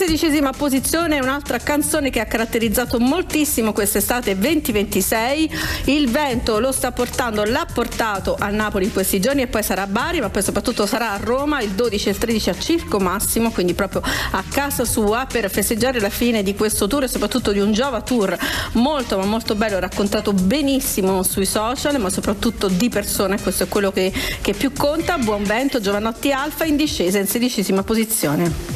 16ª posizione un'altra canzone che ha caratterizzato moltissimo quest'estate 2026. Il vento lo sta portando, l'ha portato a Napoli in questi giorni e poi sarà a Bari, ma poi soprattutto sarà a Roma il 12 e il 13 a Circo Massimo, quindi proprio a casa sua per festeggiare la fine di questo tour e soprattutto di un Giova Tour molto ma molto bello, raccontato benissimo sui social, ma soprattutto di persona. Questo è quello che più conta. Buon vento, Giovanotti Alfa in discesa in 16ª posizione.